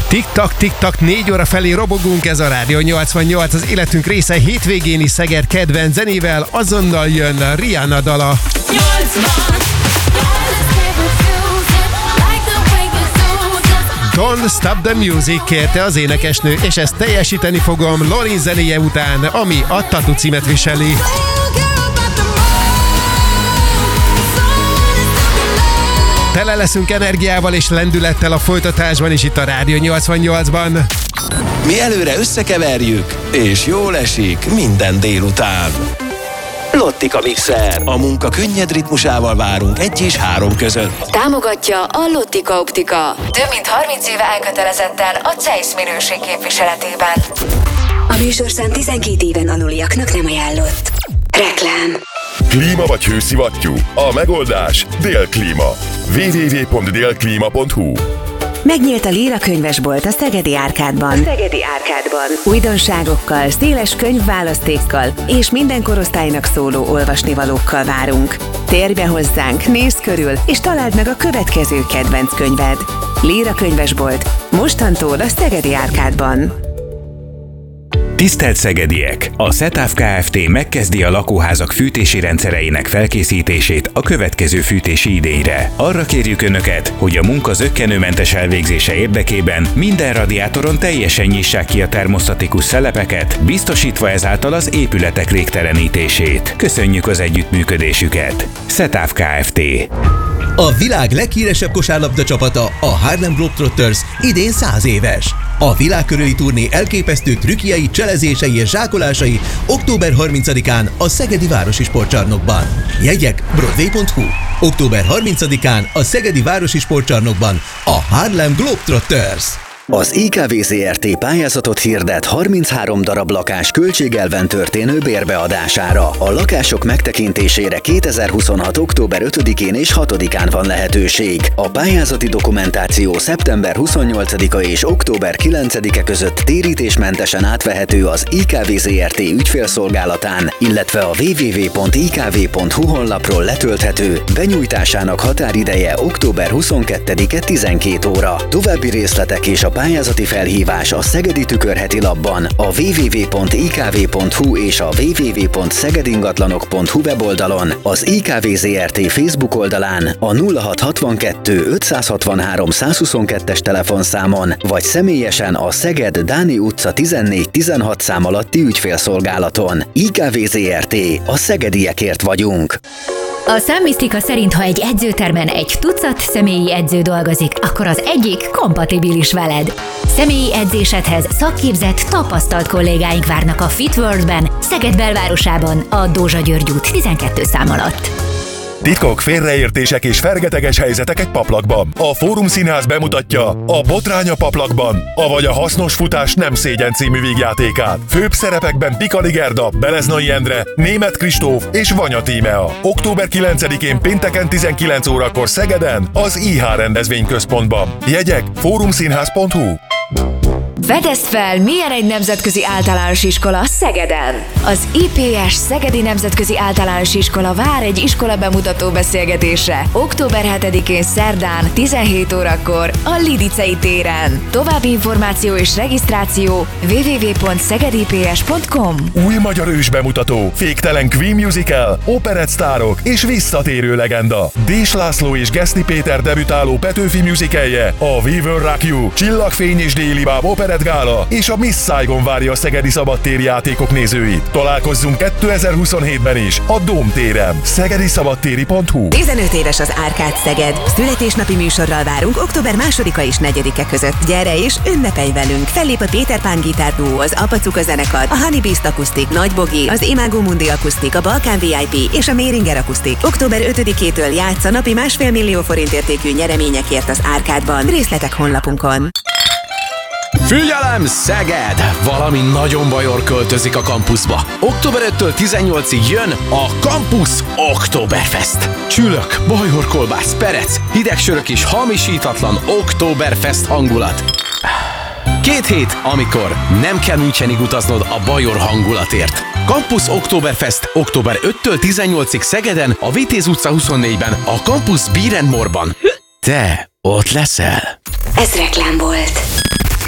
Tik-tak, 4 óra felé robogunk, ez a Rádió 88, az életünk része hétvégén is Szeged kedvenc zenével, azonnal jön Rihanna dala. 80. Don't Stop the Music kérte az énekesnő, és ezt teljesíteni fogom Lorin zenéje után, ami a Tattoo címet viseli. Tele leszünk energiával és lendülettel a folytatásban is itt a Rádió 88-ban. Mi előre összekeverjük, és jól esik minden délután. Lottika Mixer. A munka könnyed ritmusával várunk 1 és 3 között. Támogatja a Lottika Optika. Több mint 30 éve elkötelezetten a Zeiss minőség képviseletében. A műsorszám 12 éven aluliaknak nem ajánlott. Reklám. Klíma vagy hőszivattyú? A megoldás Délklíma. www.delklima.hu. Megnyílt a Líra könyvesbolt a Szegedi Árkádban. Újdonságokkal, széles könyvválasztékkal és minden korosztálynak szóló olvasnivalókkal várunk. Térj be hozzánk, nézz körül, és találd meg a következő kedvenc könyved. Líra könyvesbolt. Mostantól a Szegedi Árkádban. Tisztelt szegediek! A Setáv Kft. Megkezdi a lakóházak fűtési rendszereinek felkészítését a következő fűtési idényre. Arra kérjük Önöket, hogy a munka zökkenőmentes elvégzése érdekében minden radiátoron teljesen nyissák ki a termosztatikus szelepeket, biztosítva ezáltal az épületek légtelenítését. Köszönjük az együttműködésüket! Setáv Kft. A világ leghíresebb kosárlabda csapata, a Harlem Globetrotters idén 100 éves. A világkörüli turné elképesztő trükkjei, cselezései és zsákolásai október 30-án a Szegedi Városi Sportcsarnokban. Jegyek broadway.hu. Október 30-án a Szegedi Városi Sportcsarnokban a Harlem Globetrotters. Az IKV Zrt. Pályázatot hirdet 33 darab lakás költségelven történő bérbeadására. A lakások megtekintésére 2026. október 5-én és 6-án van lehetőség. A pályázati dokumentáció szeptember 28-a és október 9-e között térítésmentesen átvehető az IKV Zrt. Ügyfélszolgálatán, illetve a www.ikv.hu honlapról letölthető. Benyújtásának határideje október 22-e 12 óra. További részletek és a pályázati felhívás a Szegedi Tükörheti Lapban, a www.ikv.hu és a www.szegedingatlanok.hu weboldalon, az IKV Zrt. Facebook oldalán, a 0662 563 122-es telefonszámon, vagy személyesen a Szeged Dáni utca 14-16 szám alatti ügyfélszolgálaton. IKV Zrt. A szegediekért vagyunk. A számmisztika szerint, ha egy edzőtermen egy tucat személyi edző dolgozik, akkor az egyik kompatibilis veled. Személyi edzésedhez szakképzett, tapasztalt kollégáink várnak a Fit World-ben, Szeged belvárosában, a Dózsa György út 12 szám alatt. Titkok, félreértések és fergeteges helyzetek egy paplakban. A Fórum Színház bemutatja a Botrány a paplakban, avagy a Hasznos futás nem szégyen című vígjátékát. Főbb szerepekben Pikali Gerda, Beleznai Endre, Németh Kristóf és Vanya Tímea. Október 9-én pénteken 19 órakor Szegeden, az IH rendezvényközpontban. Jegyek fórumszínház.hu. Fedezd fel, milyen egy nemzetközi általános iskola Szegeden! Az IPS Szegedi Nemzetközi Általános Iskola vár egy iskola bemutató beszélgetésre október 7-én szerdán 17 órakor a Lidicei téren. További információ és regisztráció www.szegedips.com. Új magyar ősbemutató, féktelen Queen Musical, operettsztárok és visszatérő legenda. Dés László és Geszti Péter debütáló Petőfi musicalje, a We Will Rock You, Csillagfény és Déli Báb operettgála és a Miss Saigon várja a szegedi szabadtéri játékok nézőit. Találkozzunk 2027-ben is a Dóm téren. szegediszabadtéri.hu. 15 éves az Árkád Szeged. Születésnapi műsorral várunk október 2-a és 4-e között. Gyere és ünnepelj velünk! Fellép a Péter Pán gitárduó, az Apacuka zenekar, a Honey Beast akusztik, Nagy Bogi, az Imago Mundi akusztik, a Balkán VIP és a Méringer akusztik. Október 5-től játsz a napi 1,5 millió forint értékű nyereményekért az Árkádban. Részletek honlapunkon. Figyelem, Szeged! Valami nagyon bajor költözik a kampuszba. Október 5-től 18-ig jön a Campus Oktoberfest. Csülök, bajorkolbász, perec, hidegsörök és hamisítatlan Oktoberfest hangulat. 2 hét, amikor nem kell Münchenig utaznod a bajor hangulatért. Campus Oktoberfest október 5-től 18-ig Szegeden, a Vitéz utca 24-ben, a Campus Beer & More-ban. Te ott leszel? Ez reklám volt.